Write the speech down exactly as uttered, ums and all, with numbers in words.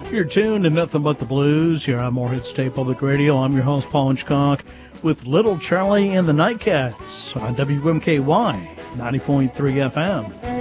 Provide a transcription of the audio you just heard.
You're tuned to Nothing But the Blues here on Morehead State Public Radio. I'm your host, Paul Inchcock, with Little Charlie and the Nightcats on W M K Y ninety point three F M.